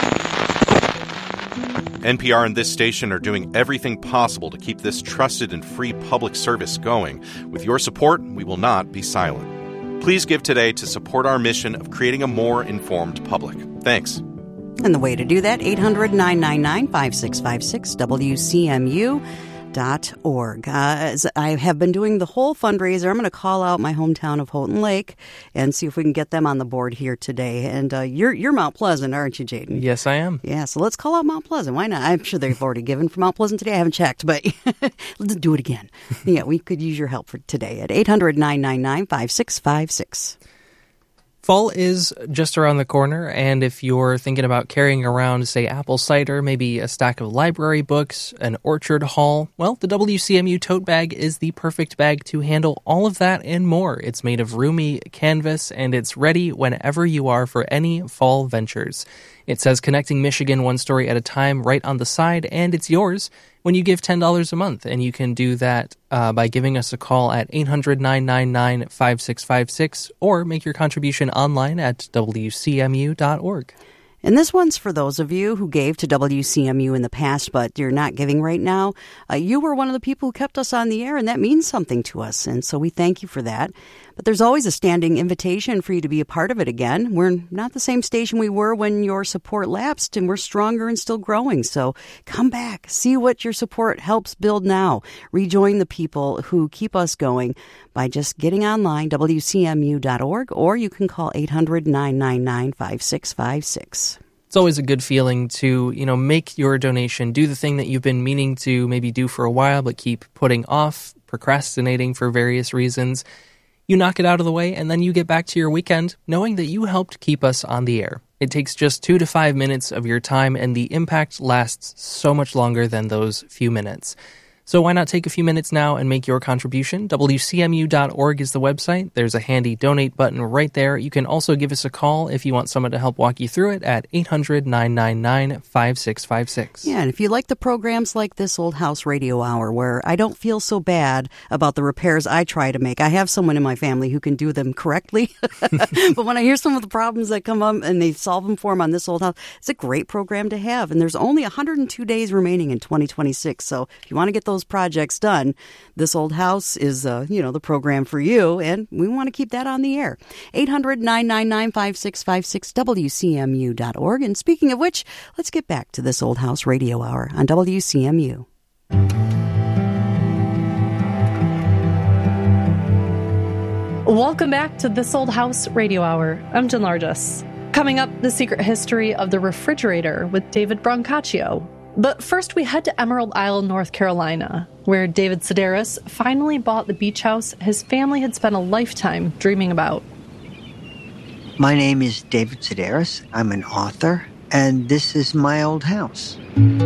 N P R and this station are doing everything possible to keep this trusted and free public service going. With your support, we will not be silent. Please give today to support our mission of creating a more informed public. Thanks. And the way to do that, eight hundred, nine nine nine, five six five six, W C M U dot org. Uh, as I have been doing the whole fundraiser, I'm going to call out my hometown of Houghton Lake and see if we can get them on the board here today. And uh, you're you're Mount Pleasant, aren't you, Jaden? Yes, I am. Yeah, so let's call out Mount Pleasant. Why not? I'm sure they've already given for Mount Pleasant today. I haven't checked, but let's do it again. Yeah, we could use your help for today at eight hundred, nine nine nine, five six five six. Fall is just around the corner, and if you're thinking about carrying around, say, apple cider, maybe a stack of library books, an orchard haul, well, the W C M U tote bag is the perfect bag to handle all of that and more. It's made of roomy canvas, and it's ready whenever you are for any fall ventures. It says Connecting Michigan one story at a time right on the side, and it's yours when you give ten dollars a month. And you can do that uh, by giving us a call at eight hundred, nine nine nine, five six five six or make your contribution online at W C M U dot org. And this one's for those of you who gave to W C M U in the past, but you're not giving right now. Uh, you were one of the people who kept us on the air, and that means something to us. And so we thank you for that. But there's always a standing invitation for you to be a part of it again. We're not the same station we were when your support lapsed, and we're stronger and still growing. So come back, see what your support helps build now. Rejoin the people who keep us going by just getting online, W C M U dot org, or you can call eight hundred, nine nine nine, five six five six. It's always a good feeling to, you know, make your donation, do the thing that you've been meaning to maybe do for a while, but keep putting off, procrastinating for various reasons. You knock it out of the way, and then you get back to your weekend knowing that you helped keep us on the air. It takes just two to five minutes of your time, and the impact lasts so much longer than those few minutes. So why not take a few minutes now and make your contribution? W C M U dot org is the website. There's a handy donate button right there. You can also give us a call if you want someone to help walk you through it at eight hundred, nine nine nine, five six five six. Yeah, and if you like the programs like This Old House Radio Hour, where I don't feel so bad about the repairs I try to make. I have someone in my family who can do them correctly. But when I hear some of the problems that come up and they solve them for them on This Old House, it's a great program to have. And there's only one hundred two days remaining in twenty twenty-six. So if you want to get those projects done, This Old House is, uh, you know, the program for you, and we want to keep that on the air. eight hundred, nine nine nine, five six five six, W C M U dot org. And speaking of which, let's get back to This Old House Radio Hour on W C M U. Welcome back to This Old House Radio Hour. I'm Jen Largess. Coming up, the secret history of the refrigerator with David Brancaccio. But first, we head to Emerald Isle, North Carolina, where David Sedaris finally bought the beach house his family had spent a lifetime dreaming about. My name is David Sedaris. I'm an author, and this is my old house.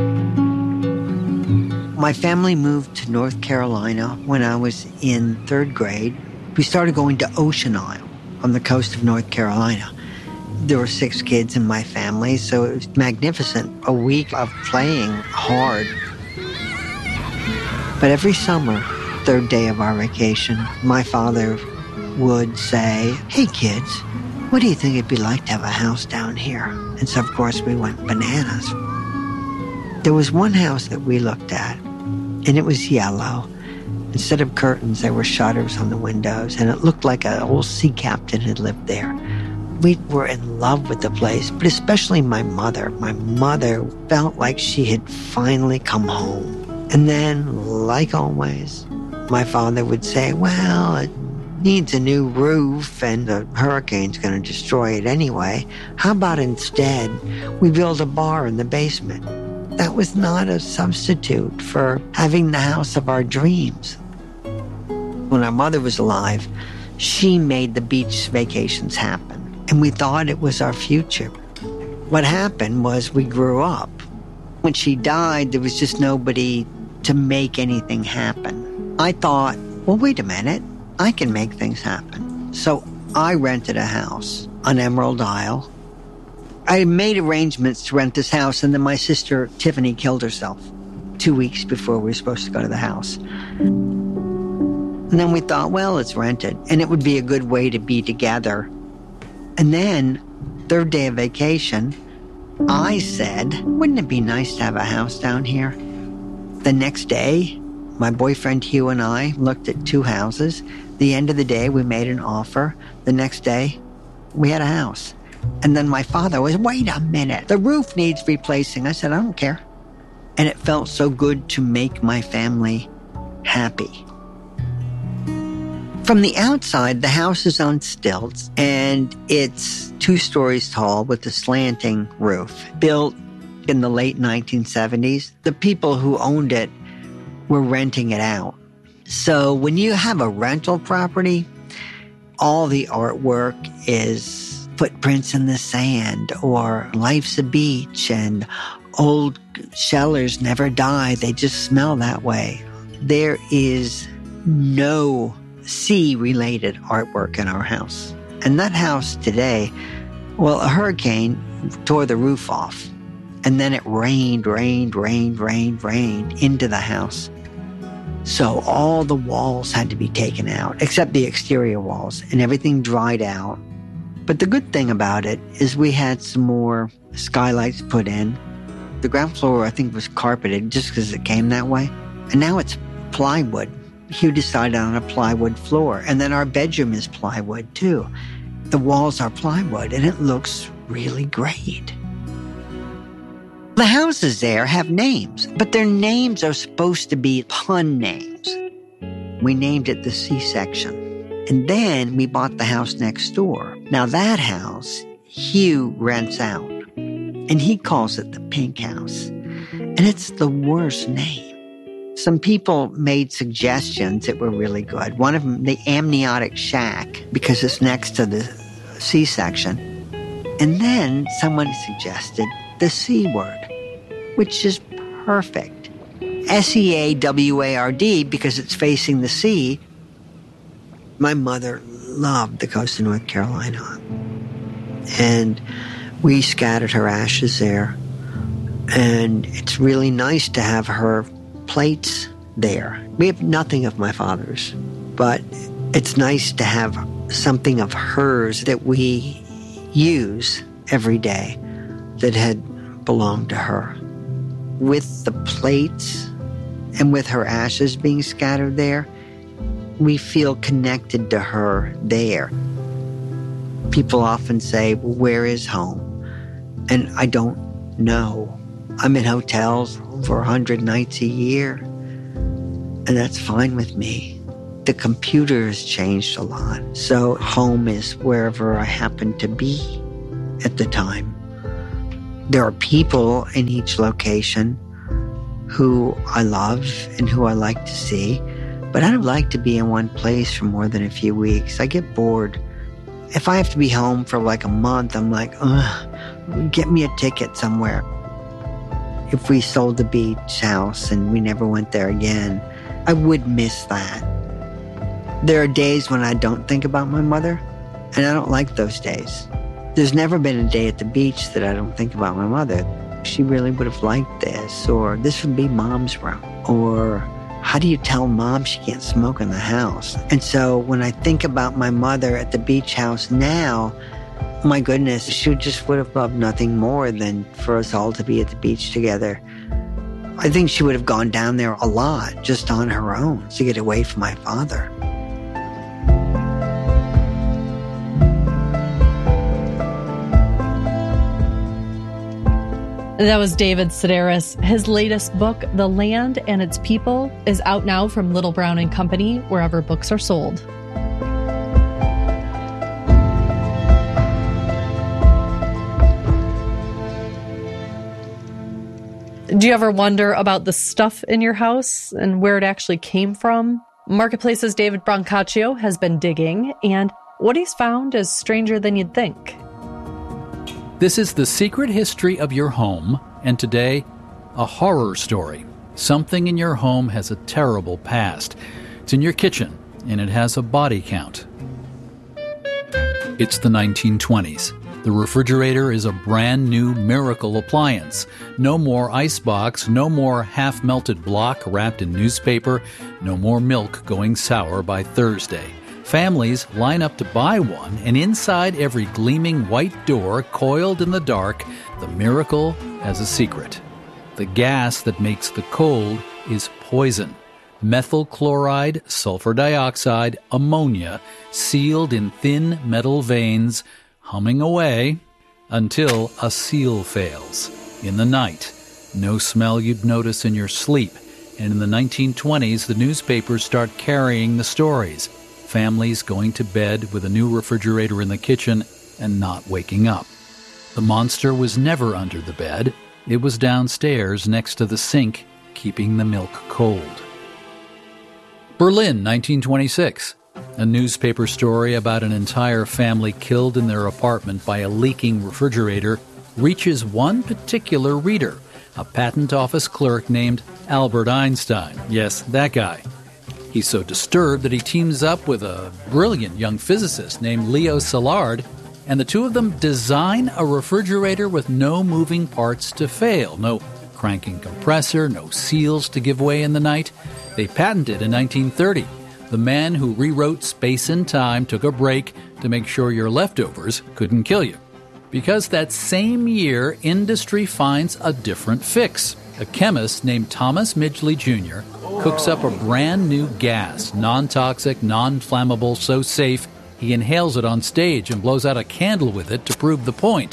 My family moved to North Carolina when I was in third grade. We started going to Ocean Isle on the coast of North Carolina. There were six kids in my family, so it was magnificent. A week of playing hard. But every summer, third day of our vacation, my father would say, "Hey kids, what do you think it'd be like to have a house down here?" And so, of course, we went bananas. There was one house that we looked at, and it was yellow. Instead of curtains, there were shutters on the windows, and it looked like an old sea captain had lived there. We were in love with the place, but especially my mother. My mother felt like she had finally come home. And then, like always, my father would say, "Well, it needs a new roof, and the hurricane's going to destroy it anyway. How about instead we build a bar in the basement?" That was not a substitute for having the house of our dreams. When our mother was alive, she made the beach vacations happen, and we thought it was our future. What happened was we grew up. When she died, there was just nobody to make anything happen. I thought, well, wait a minute, I can make things happen. So I rented a house on Emerald Isle. I made arrangements to rent this house, and then my sister Tiffany killed herself two weeks before we were supposed to go to the house. And then we thought, well, it's rented, and it would be a good way to be together. And then, third day of vacation, I said, wouldn't it be nice to have a house down here? The next day, my boyfriend Hugh and I looked at two houses. The end of the day, we made an offer. The next day, we had a house. And then my father was, wait a minute, the roof needs replacing. I said, I don't care. And it felt so good to make my family happy. From the outside, the house is on stilts, and it's two stories tall with a slanting roof. Built in the late nineteen seventies, the people who owned it were renting it out. So when you have a rental property, all the artwork is footprints in the sand, or life's a beach, and old shellers never die. They just smell that way. There is no sea-related artwork in our house. And that house today, well, a hurricane tore the roof off. And then it rained, rained, rained, rained, rained into the house. So all the walls had to be taken out, except the exterior walls, and everything dried out. But the good thing about it is we had some more skylights put in. The ground floor, I think, was carpeted just because it came that way. And now it's plywood. Hugh decided on a plywood floor. And then our bedroom is plywood, too. The walls are plywood, and it looks really great. The houses there have names, but their names are supposed to be pun names. We named it the C-section. And then we bought the house next door. Now that house, Hugh rents out. And he calls it the Pink House. And it's the worst name. Some people made suggestions that were really good. One of them, the Amniotic Shack, because it's next to the C-section. And then someone suggested the C word, which is perfect. S E A W A R D, because it's facing the sea. My mother loved the coast of North Carolina. And we scattered her ashes there. And it's really nice to have her plates there. We have nothing of my father's, but it's nice to have something of hers that we use every day that had belonged to her. With the plates and with her ashes being scattered there, we feel connected to her there. People often say, well, where is home? And I don't know. I'm in hotels over one hundred nights a year. and that's fine with me. The computer has changed a lot. So home is wherever I happen to be at the time. There are people in each location who I love and who I like to see, but I don't like to be in one place for more than a few weeks. I get bored. If I have to be home for like a month, I'm like, ugh, get me a ticket somewhere. If we sold the beach house and we never went there again, I would miss that. There are days when I don't think about my mother, and I don't like those days. There's never been a day at the beach that I don't think about my mother. She really would have liked this, or this would be Mom's room, or how do you tell Mom she can't smoke in the house? And so when I think about my mother at the beach house now, my goodness, she just would have loved nothing more than for us all to be at the beach together. I think she would have gone down there a lot just on her own to get away from my father. That was David Sedaris. His latest book, The Land and Its People, is out now from Little Brown and Company, wherever books are sold. Do you ever wonder about the stuff in your house and where it actually came from? Marketplace's David Brancaccio has been digging, and what he's found is stranger than you'd think. This is The Secret History of Your Home, and today, a horror story. Something in your home has a terrible past. It's in your kitchen, and it has a body count. It's the nineteen twenties. The refrigerator is a brand new miracle appliance. No more icebox, no more half-melted block wrapped in newspaper, no more milk going sour by Thursday. Families line up to buy one, and inside every gleaming white door, coiled in the dark, the miracle has a secret. The gas that makes the cold is poison. Methyl chloride, sulfur dioxide, ammonia, sealed in thin metal veins, humming away until a seal fails. In the night, no smell you'd notice in your sleep. And in the nineteen twenties, the newspapers start carrying the stories. Families going to bed with a new refrigerator in the kitchen and not waking up. The monster was never under the bed. It was downstairs next to the sink, keeping the milk cold. Berlin, nineteen twenty-six. A newspaper story about an entire family killed in their apartment by a leaking refrigerator reaches one particular reader, a patent office clerk named Albert Einstein. Yes, that guy. He's so disturbed that he teams up with a brilliant young physicist named Leo Szilard, and the two of them design a refrigerator with no moving parts to fail, no cranking compressor, no seals to give way in the night. They patented it in nineteen thirty. The man who rewrote Space and Time took a break to make sure your leftovers couldn't kill you. Because that same year, industry finds a different fix. A chemist named Thomas Midgley Junior cooks up a brand new gas, non-toxic, non-flammable, so safe, he inhales it on stage and blows out a candle with it to prove the point.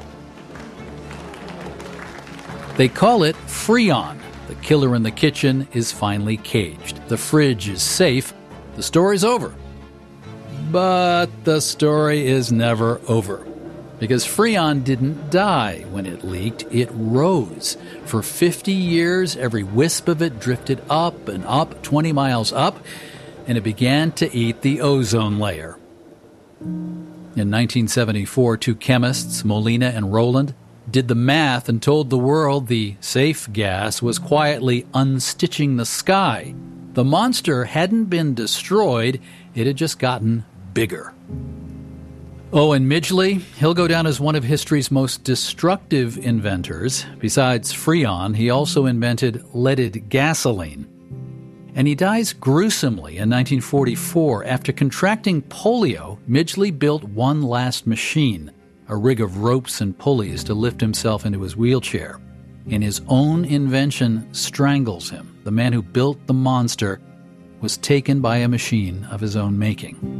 They call it Freon. The killer in the kitchen is finally caged. The fridge is safe. The story's over. But the story is never over. Because Freon didn't die when it leaked, it rose. For fifty years, every wisp of it drifted up and up, twenty miles up, and it began to eat the ozone layer. In nineteen seventy-four, two chemists, Molina and Rowland, did the math and told the world the safe gas was quietly unstitching the sky. The monster hadn't been destroyed, it had just gotten bigger. Owen Midgley, he'll go down as one of history's most destructive inventors. Besides Freon, he also invented leaded gasoline. And he dies gruesomely in nineteen forty-four. After contracting polio, Midgley built one last machine, a rig of ropes and pulleys to lift himself into his wheelchair. And his own invention strangles him. The man who built the monster was taken by a machine of his own making.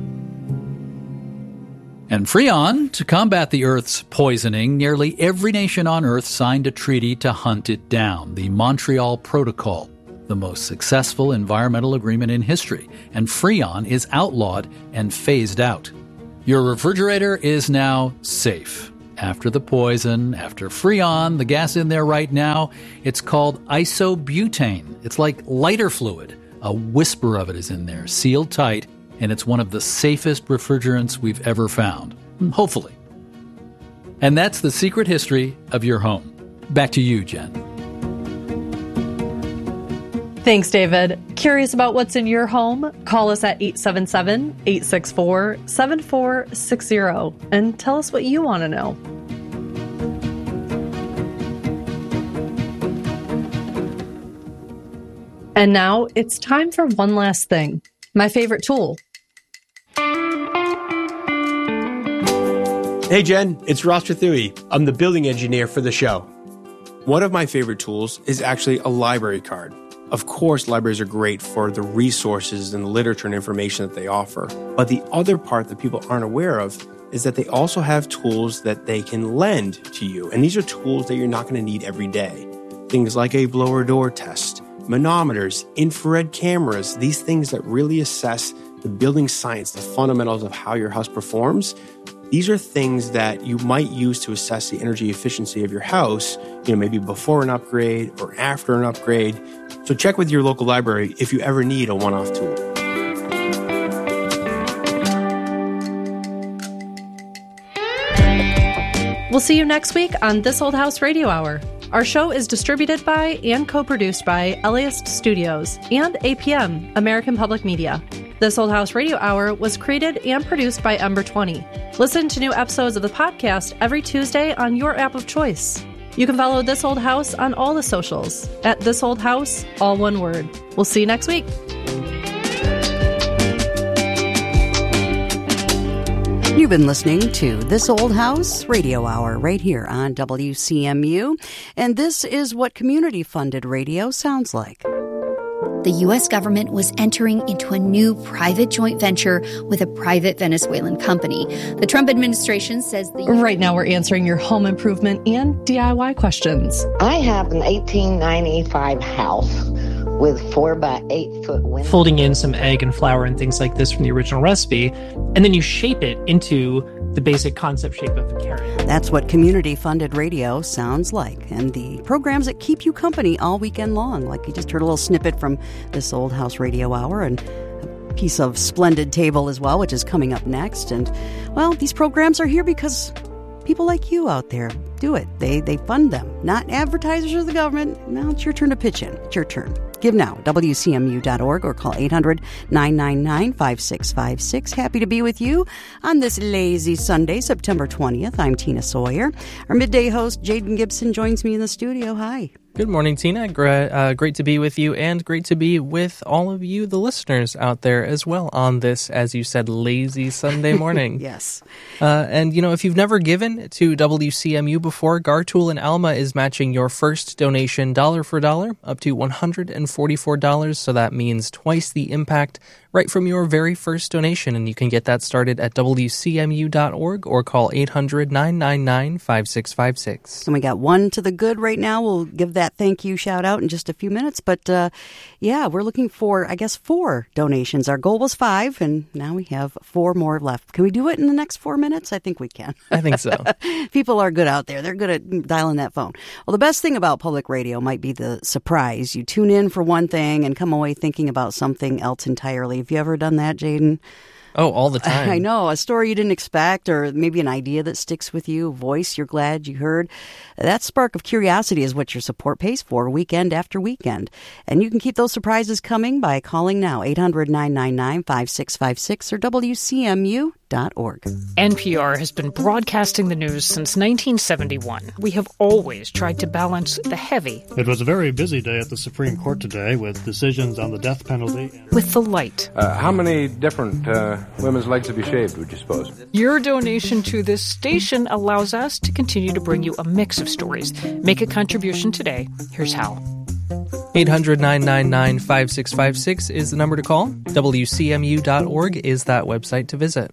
And Freon, to combat the Earth's poisoning, nearly every nation on Earth signed a treaty to hunt it down, the Montreal Protocol. the most successful environmental agreement in history, and Freon is outlawed and phased out. Your refrigerator is now safe. After the poison, after Freon, the gas in there right now, it's called isobutane. It's like lighter fluid. A whisper of it is in there, sealed tight, and it's one of the safest refrigerants we've ever found. Hopefully. And that's the secret history of your home. Back to you, Jen. Thanks, David. Curious about what's in your home? Call us at eight seven seven, eight six four, seven four six zero and tell us what you want to know. And now it's time for one last thing. My favorite tool. Hey, Jen, it's Ross Trethewey. I'm the building engineer for the show. One of my favorite tools is actually a library card. Of course, libraries are great for the resources and the literature and information that they offer. But the other part that people aren't aware of is that they also have tools that they can lend to you. And these are tools that you're not going to need every day. Things like a blower door test, manometers, infrared cameras, these things that really assess the building science, the fundamentals of how your house performs. These are things that you might use to assess the energy efficiency of your house, you know, maybe before an upgrade or after an upgrade. So check with your local library if you ever need a one-off tool. We'll see you next week on This Old House Radio Hour. Our show is distributed by and co-produced by Eliast Studios and A P M, American Public Media. This Old House Radio Hour was created and produced by Ember twenty. Listen to new episodes of the podcast every Tuesday on your app of choice. You can follow This Old House on all the socials at This Old House, all one word. We'll see you next week. You've been listening to This Old House Radio Hour right here on W C M U, and this is what community-funded radio sounds like. The U S government was entering into a new private joint venture with a private Venezuelan company. The Trump administration says the... Right now we're answering your home improvement and D I Y questions. I have an eighteen ninety-five house with four by eight foot windows. Folding in some egg and flour and things like this from the original recipe, and then you shape it into the basic concept shape of a carrot. That's what community-funded radio sounds like, and the programs that keep you company all weekend long. Like you just heard a little snippet from This Old House Radio Hour, and a piece of Splendid Table as well, which is coming up next. And, well, these programs are here because people like you out there do it. They they fund them, not advertisers or the government. Now it's your turn to pitch in. It's your turn. Give now, W C M U dot org, or call eight hundred, nine nine nine, five six five six. Happy to be with you on this lazy Sunday, September twentieth. I'm Tina Sawyer. Our midday host, Jaden Gibson, joins me in the studio. Hi. Good morning, Tina. Great, uh, great to be with you, and great to be with all of you, the listeners out there as well, on this, as you said, lazy Sunday morning. Yes. Uh, and, you know, if you've never given to W C M U before, Gartool and Alma is matching your first donation dollar for dollar up to one hundred forty-four dollars. So that means twice the impact right from your very first donation. And you can get that started at W C M U dot org or call eight hundred, nine nine nine, five six five six. And we got one to the good right now. We'll give that thank you shout out in just a few minutes. But uh, yeah, we're looking for, I guess, four donations. Our goal was five, and now we have four more left. Can we do it in the next four minutes? I think we can. I think so. People are good out there. They're good at dialing that phone. Well, the best thing about public radio might be the surprise. You tune in for one thing and come away thinking about something else entirely. Have you ever done that, Jaden? Oh, all the time. I know. A story you didn't expect, or maybe an idea that sticks with you, a voice you're glad you heard. That spark of curiosity is what your support pays for weekend after weekend. And you can keep those surprises coming by calling now, eight hundred, nine nine nine, five six five six or W C M U dot org. N P R has been broadcasting the news since nineteen seventy-one. We have always tried to balance the heavy. It was a very busy day at the Supreme Court today with decisions on the death penalty. With the light. Uh, how many different uh, women's legs have you shaved, would you suppose? Your donation to this station allows us to continue to bring you a mix of stories. Make a contribution today. Here's how. eight hundred, nine nine nine, five six five six is the number to call. W C M U dot org is that website to visit.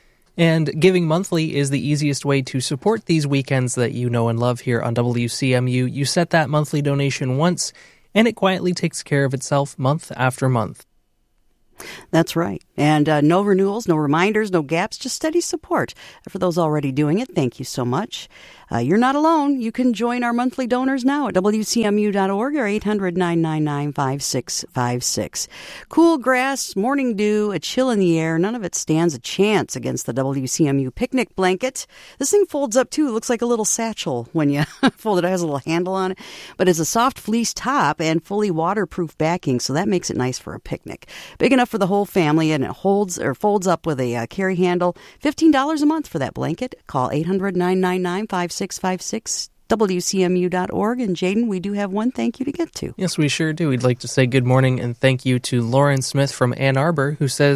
And giving monthly is the easiest way to support these weekends that you know and love here on W C M U. You set that monthly donation once, and it quietly takes care of itself month after month. That's right. And uh, no renewals, no reminders, no gaps, just steady support. For those already doing it, thank you so much. Uh, you're not alone. You can join our monthly donors now at W C M U dot org or eight hundred, nine nine nine, five six five six. Cool grass, morning dew, a chill in the air. None of it stands a chance against the W C M U picnic blanket. This thing folds up, too. It looks like a little satchel when you fold it. It has a little handle on it. But it's a soft fleece top and fully waterproof backing, so that makes it nice for a picnic. Big enough for the whole family, and it holds or folds up with a uh, carry handle. fifteen dollars a month for that blanket. Call eight hundred, nine nine nine, five six five six, W C M U dot org. And Jaden, we do have one thank you to get to. Yes, we sure do. We'd like to say good morning and thank you to Lauren Smith from Ann Arbor, who says,